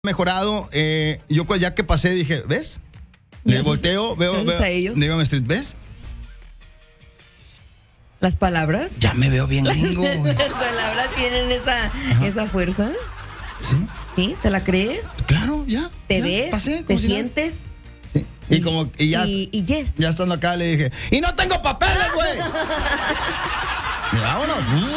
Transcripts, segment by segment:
mejorado. Yo ya que pasé dije, ¿ves? Le volteo, veo a ellos. Digo a Street, ¿ves? Las palabras. Ya me veo bien gringo. Las palabras tienen esa fuerza. ¿Sí? ¿Sí? ¿Te la crees? Claro, ya. ¿Te ya, ves? pasé, ¿Te si sientes? sí. Y ya. Y yes. Ya estando acá le dije, ¡y no tengo papeles, güey! Y vámonos.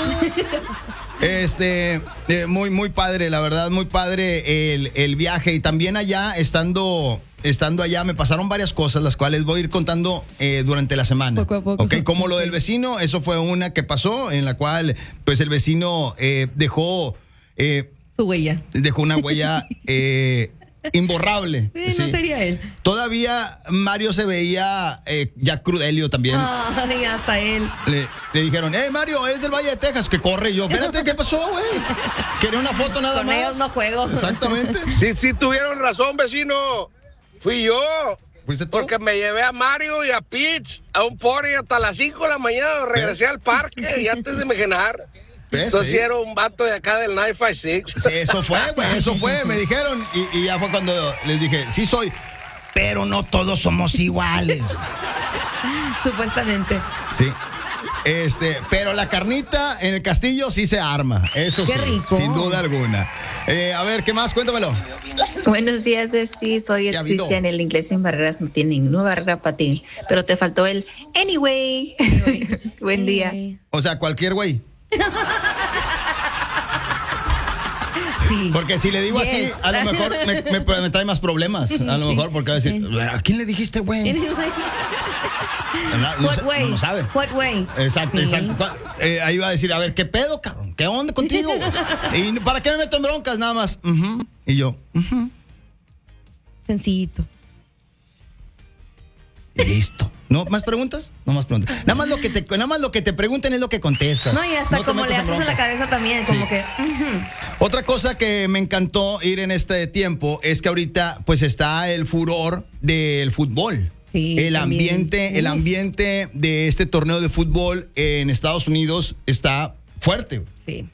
Muy padre, la verdad, muy padre el viaje. Y también allá, estando allá, me pasaron varias cosas, las cuales voy a ir contando durante la semana. Poco a poco. Ok, como lo del vecino, eso fue una que pasó, en la cual, pues, el vecino dejó su huella. Dejó una huella imborrable. Sí, no sería él. Todavía Mario se veía ya Crudelio también. Ay, hasta él. Le dijeron, Mario, eres del Valle de Texas, que corre. Y yo, espérate, ¿qué pasó, güey? Quería una foto nada Con más. ellos no juego. Exactamente. Sí, tuvieron razón, vecino. Fui yo. ¿Fuiste tú? Porque me llevé a Mario y a Peach a un party hasta las 5 de la mañana. Regresé al parque y antes de mejenar. Entonces sí. era un vato de acá del 956. Sí, eso fue, güey, eso fue. Me dijeron. Y ya fue cuando les dije, sí soy, pero no todos somos iguales. Supuestamente. Sí. Pero la carnita en el castillo sí se arma. Eso Qué sí, rico. sin duda alguna. A ver, ¿qué más? Cuéntamelo. Buenos días, Besti. Soy ¿Qué ha habido? Cristian. El inglés sin barreras no tiene ninguna barrera para ti. Pero te faltó el anyway. Buen día. O sea, cualquier güey. Sí. Porque si le digo Yes. así, a lo mejor me trae más problemas. A lo mejor porque va a decir, ¿a quién le dijiste, güey? No lo sabe. What way? Exacto, Sí. exacto. Ahí va a decir, a ver, ¿qué pedo, cabrón? ¿Qué onda contigo? ¿Y para qué me meto en broncas? Nada más. Ujú. Y yo, Sencillito. y listo. ¿No más preguntas? No más preguntas. Nada más lo que te pregunten es lo que contestas. No, y hasta te como le metas haces en la broncas. cabeza también, como Sí. que... Otra cosa que me encantó ir en este tiempo es que ahorita pues está el furor del fútbol. Sí, el también. ambiente de este torneo de fútbol en Estados Unidos está fuerte. Sí.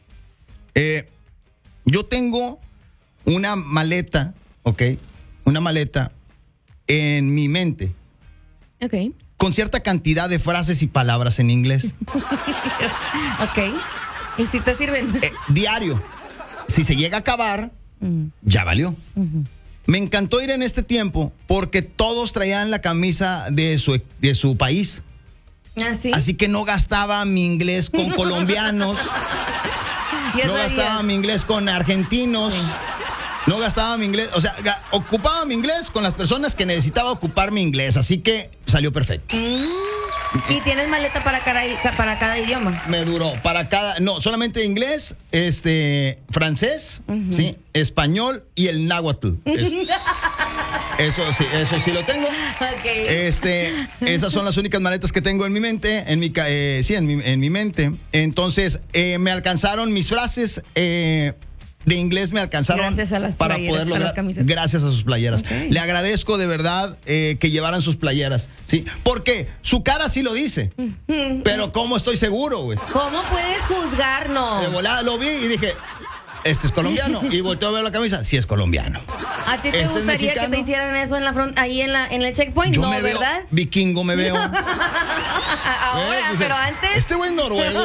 Yo tengo una maleta, ¿ok? Una maleta en mi mente Ok. con cierta cantidad de frases y palabras en inglés. Ok. ¿Y si te sirven? Diario. Si se llega a acabar, ya valió. Me encantó ir en este tiempo porque todos traían la camisa de su país. Así. Así que no gastaba mi inglés con colombianos. Ya No sabías. gastaba mi inglés con argentinos. Sí. No gastaba mi inglés. O sea, ocupaba mi inglés con las personas que necesitaba ocupar mi inglés. Así que salió perfecto. ¿Y tienes maleta para cada idioma? Me duró para cada. No, solamente inglés, francés, sí, español y el náhuatl. Eso sí lo tengo. Ok. Esas son las únicas maletas que tengo en mi mente, en mi mente. Entonces, me alcanzaron mis frases de inglés, me alcanzaron Gracias a las para playeras, poder a lograr. las camisetas. Gracias a sus playeras. Ok. Le agradezco de verdad que llevaran sus playeras, sí, porque su cara sí lo dice, pero cómo estoy seguro, güey. ¿Cómo puedes juzgarnos? De volada lo vi y dije, este es colombiano. Y volteó a ver la camisa, sí es colombiano. ¿A ti te ¿Este es gustaría que mexicano? te hicieran eso en la ahí en el checkpoint? Yo No, me veo ¿verdad? vikingo, me veo. Ahora, Dice, pero antes este güey noruego.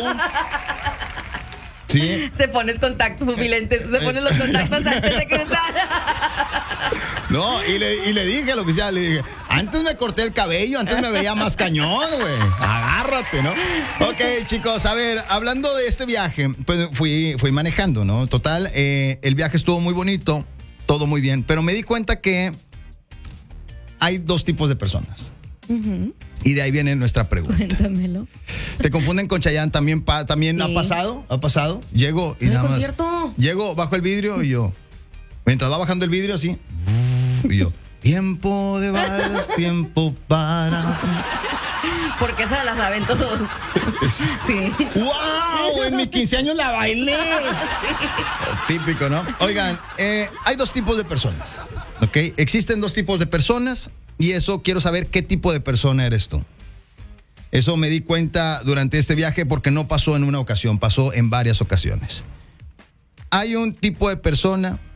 Sí. te pones contactos pupilentes, te pones los contactos antes de cruzar. No, y le dije al oficial, le dije, antes me corté el cabello, antes me veía más cañón, güey. Agárrate, ¿no? Ok, chicos, a ver, hablando de este viaje, pues fui manejando, ¿no? Total, el viaje estuvo muy bonito, todo muy bien, pero me di cuenta que hay dos tipos de personas. Y de ahí viene nuestra pregunta. Cuéntamelo. ¿Te confunden con Chayanne? ¿También Sí. ha pasado? Llego y ¿En el nada más. concierto? Llego, bajo el vidrio y yo, mientras va bajando el vidrio así, y yo, tiempo de vals, tiempo para. Porque esas las saben todos. Sí. ¡Wow! En mi 15 años la bailé. Típico, ¿no? Oigan, hay dos tipos de personas, ¿ok? Existen dos tipos de personas y eso quiero saber qué tipo de persona eres tú. Eso me di cuenta durante este viaje porque no pasó en una ocasión, pasó en varias ocasiones. Hay un tipo de persona